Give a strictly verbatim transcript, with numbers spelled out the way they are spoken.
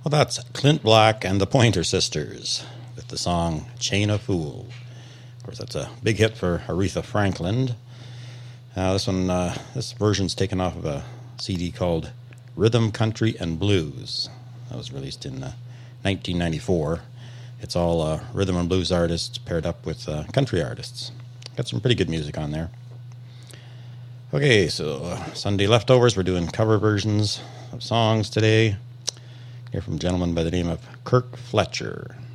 Well, that's Clint Black and the Pointer Sisters with the song Chain of Fool. Of course, that's a big hit for Aretha Franklin. Uh, this one, uh, this version's taken off of a C D called Rhythm, Country, and Blues. That was released in uh, nineteen ninety-four. It's all uh, rhythm and blues artists paired up with uh, country artists. Got some pretty good music on there. Okay, so uh, Sunday Leftovers, we're doing cover versions of songs today. Hear from a gentleman by the name of Kirk Fletcher.